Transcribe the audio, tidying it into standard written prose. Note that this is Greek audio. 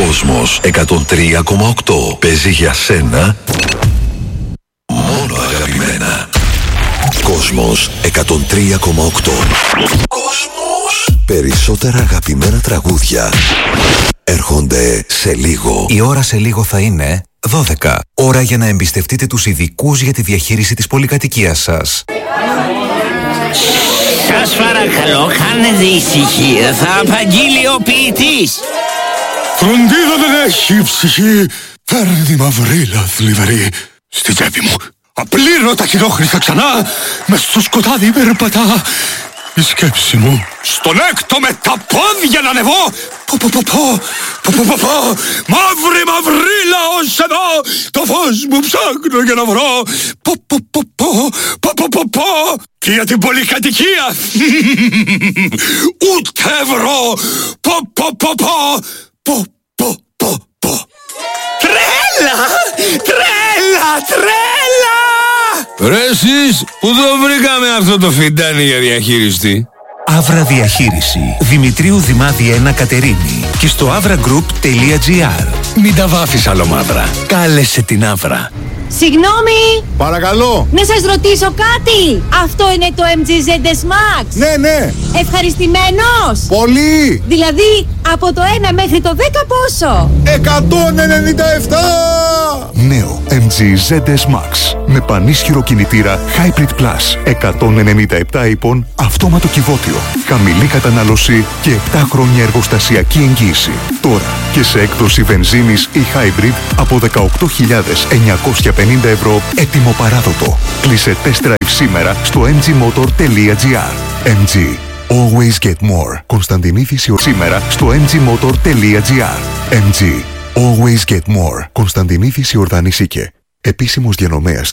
Κόσμος 103,8. Παίζει για σένα μόνο αγαπημένα. Κόσμος 103,8. Κόσμος. Περισσότερα αγαπημένα τραγούδια έρχονται σε λίγο. Η ώρα σε λίγο θα είναι 12. Ώρα για να εμπιστευτείτε τους ειδικούς για τη διαχείριση της πολυκατοικίας σας. Σας παρακαλώ, κάνετε ησυχία. Θα απαγγείλει ο ποιητής. Φροντίδα δεν έχει ψυχή. Φέρνει μαυρίλα θλιβερή στη τσέπη μου. Απλήρωτα χειρόχρηστα ξανά. Μες στο σκοτάδι περπατά η σκέψη μου. Στον έκτο με τα πόδια να ανεβώ. Μαύρη μαυρίλα ως εδώ. Το φως μου ψάχνω για να βρω. Και για την πολυκατοικία ούτε ευρώ. Τρέλα! Τρέλα! Τρέλα! Ρε εσείς, πού το βρήκαμε αυτό το φιντάνι για διαχείριστη? Αύρα Διαχείριση. Δημητρίου Δημάδη 1 Κατερίνη. Και στο avragroup.gr. Μην τα βάφεις άλλο μαύρα. Κάλεσε την Αύρα. Συγγνώμη! Παρακαλώ! Να σας ρωτήσω κάτι! Αυτό είναι το MG ZS Max! Ναι, ναι! Ευχαριστημένος! Πολύ! Δηλαδή, από το 1 μέχρι το 10 πόσο? 197! Νέο MG ZS Max με πανίσχυρο κινητήρα Hybrid Plus. 197 ύπων, αυτόματο κυβότιο, χαμηλή κατανάλωση και 7 χρόνια εργοστασιακή εγγύηση. Τώρα και σε έκδοση βενζίνης ή hybrid από 18.950 ευρώ έτοιμο παράδοτο. Κλείσε test drive σήμερα στο mgmotor.gr. MG. Always get more. Κωνσταντινίδης σήμερα στο mgmotor.gr. MG. Always get more. Κωνσταντινίδης Ιορδανής Ίκε. Επίσημος διανομέας